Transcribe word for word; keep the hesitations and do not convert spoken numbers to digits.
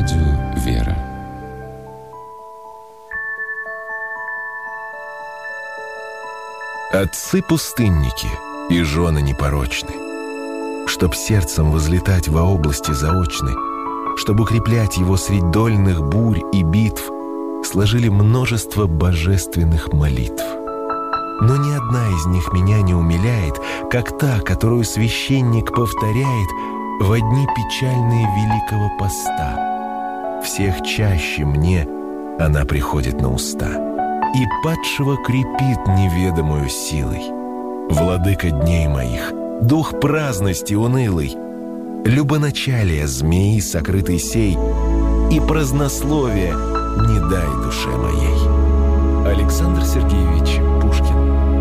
радио «Вера». Отцы-пустынники и жены непорочны, чтоб сердцем возлетать во области заочной, чтоб укреплять его средь дольных бурь и битв, сложили множество божественных молитв. Но ни одна из них меня не умиляет, как та, которую священник повторяет в дни печальные Великого Поста. Всех чаще мне она приходит на уста, и падшего крепит неведомую силой. Владыка дней моих, дух праздности унылый, любоначалие змеи сокрытый сей, и празднословие не дай душе моей. Александр Сергеевич Пушкин.